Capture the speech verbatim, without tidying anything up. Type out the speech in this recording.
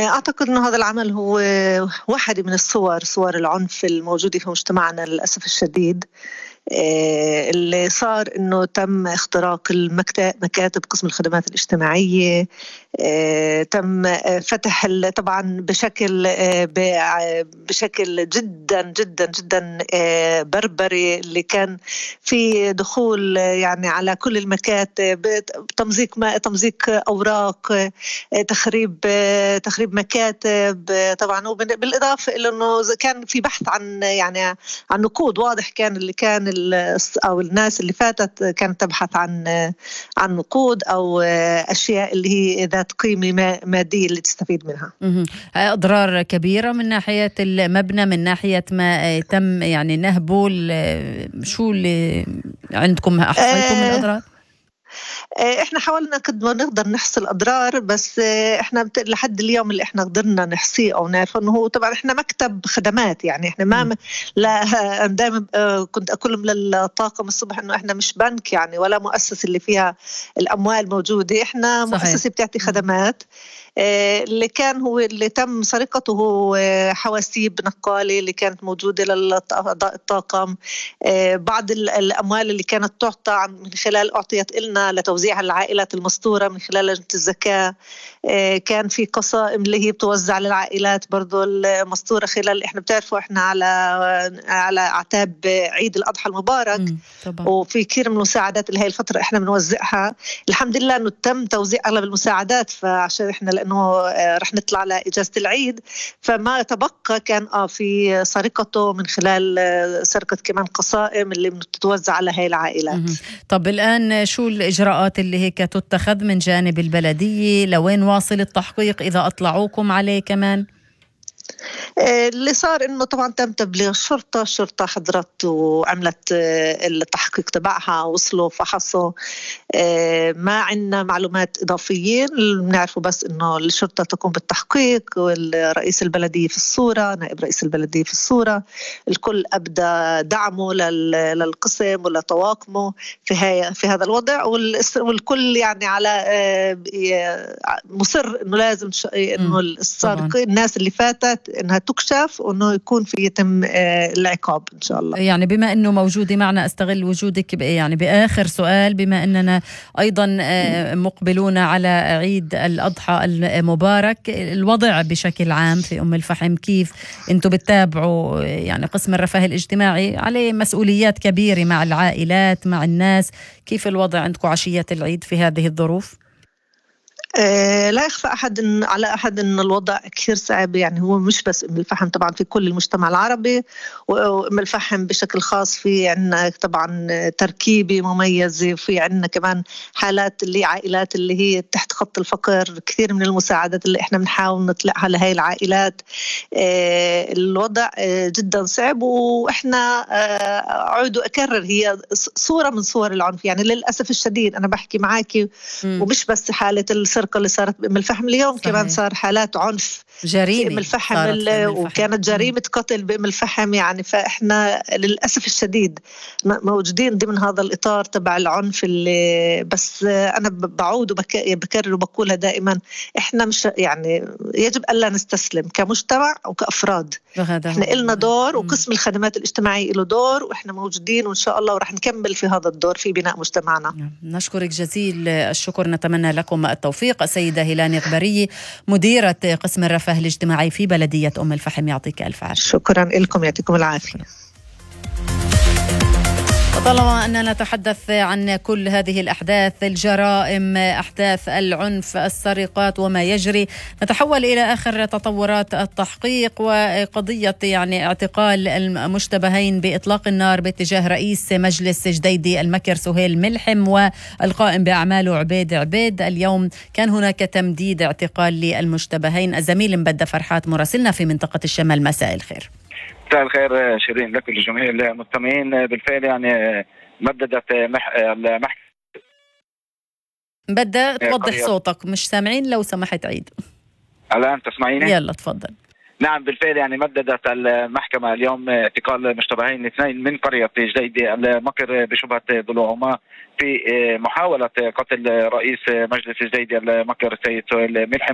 أعتقد أن هذا العمل هو واحد من الصور صور العنف الموجودة في مجتمعنا للأسف الشديد. اللي صار أنه تم اختراق المكاتب قسم الخدمات الاجتماعية، تم فتح طبعا بشكل بشكل جدا جدا جدا بربري، اللي كان في دخول يعني على كل المكاتب، تمزيق تمزيق أوراق، تخريب تخريب مكاتب طبعا. وبالإضافة إلى أنه كان في بحث عن يعني عن نقود واضح، كان اللي كان أو الناس اللي فاتت كانت تبحث عن عن نقود أو أشياء اللي هي ذات قيمة مادية اللي تستفيد منها. أضرار كبيرة من ناحية المبنى، من ناحية ما تم يعني نهبه. شو اللي عندكم أحصيتم من الأضرار؟ احنا حاولنا قد ما نقدر نحصي الاضرار، بس احنا لحد اليوم اللي احنا قدرنا نحصيه او نعرف انه هو طبعا احنا مكتب خدمات، يعني احنا ما م. لا دائما كنت اقول للطاقم الصبح انه احنا مش بنك يعني، ولا مؤسسه اللي فيها الاموال موجوده، احنا صحيح. مؤسسه بتعطي خدمات. اللي كان هو اللي تم سرقته هو حواسيب نقالة اللي كانت موجودة للأعضاء الطاقم، بعض الأموال اللي كانت تعطى من خلال أعطيت إلنا لتوزيعها للعائلات المستورة من خلال لجنة الزكاة. كان في قصائم اللي هي بتوزع للعائلات برضو المستورة خلال، إحنا بتعرفوا إحنا على على أعتاب عيد الأضحى المبارك، وفي كثير من المساعدات اللي هي الفترة إحنا بنوزعها. الحمد لله إنه تم توزيع أغلب المساعدات، فعشان إحنا لأنه رح نطلع على إجازة العيد، فما تبقى كان آه في سرقته من خلال سرقة كمان قصائم اللي بتتوزع على هاي العائلات. طب الآن شو الإجراءات اللي هيك تتخذ من جانب البلدية؟ لوين واصل التحقيق إذا أطلعوكم عليه كمان؟ اللي صار إنه طبعا تم تبليغ الشرطة، الشرطة حضرت وعملت التحقيق تبعها، وصلوا فحصوا. ما عندنا معلومات إضافية، بنعرفوا بس إنه الشرطة تقوم بالتحقيق، والرئيس البلدية في الصورة، نائب رئيس البلدية في الصورة، الكل أبدى دعمه للقسم ولطواقمه في هاي في هذا الوضع، والكل يعني على مصر إنه لازم إنه السارقين الناس اللي فاتت إنها تكشف وإنه يكون في يتم العقاب إن شاء الله. يعني بما إنه موجودة معنا أستغل وجودك يعني بآخر سؤال، بما أننا أيضا مقبلون على عيد الأضحى المبارك، الوضع بشكل عام في أم الفحم كيف؟ أنتم بتتابعوا يعني قسم الرفاه الاجتماعي عليه مسؤوليات كبيرة مع العائلات مع الناس، كيف الوضع عندكم عشية العيد في هذه الظروف؟ آه لا يخفى أحد إن على أحد أن الوضع كثير صعب، يعني هو مش بس أم الفحم، طبعا في كل المجتمع العربي، وأم الفحم بشكل خاص في عنا طبعا تركيبة مميزة، وفي عنا كمان حالات اللي عائلات اللي هي تحت خط الفقر، كثير من المساعدات اللي إحنا بنحاول نطلعها لهي العائلات. آه الوضع آه جدا صعب، وإحنا آه أعود وأكرر هي صورة من صور العنف، يعني للأسف الشديد أنا بحكي معاكي م. ومش بس حالة السرقة اللي صارت بأم الفحم اليوم، صحيح. كمان صار حالات عنف جريمة في أم الفحم, وكانت جريمة م. قتل بأم الفحم، يعني فإحنا للأسف الشديد موجودين ضمن هذا الإطار تبع العنف اللي بس أنا بعود وبكرر وبقولها دائما، إحنا مش يعني يجب ألا نستسلم كمجتمع وكأفراد، إحنا إلنا دور، وقسم الخدمات الاجتماعية له دور، وإحنا موجودين وإن شاء الله ورح نكمل في هذا الدور في بناء مجتمعنا. نشكرك جزيل الشكر، نتمنى لكم التوفيق. السيدة هيلان غبرية مديرة قسم الرفاه الاجتماعي في بلدية أم الفحم، يعطيك ألف عافية. شكرا لكم، يعطيكم العافية. وطالما أننا نتحدث عن كل هذه الأحداث، الجرائم، أحداث العنف، السرقات وما يجري، نتحول إلى آخر تطورات التحقيق وقضية يعني اعتقال المشتبهين بإطلاق النار باتجاه رئيس مجلس جديدي المكر سهيل ملحم والقائم بأعماله عبيد عبيد. اليوم كان هناك تمديد اعتقال للمشتبهين. الزميل مبدأ فرحات مراسلنا في منطقة الشمال، مساء الخير. مساء الخير شيرين لك ولجميع المستمعين. بالفعل يعني مددت المحكمة. بدأ توضح صوتك، مش سامعين، لو سمحت عيد. الآن تسمعيني؟ يلا تفضل. نعم بالفعل يعني مددت المحكمة اليوم اعتقال مشتبهين اثنين من قرية جديدة المكر بشبهة ضلوعهما في محاولة قتل رئيس مجلس جديدة المكر السيد سهيل ملحم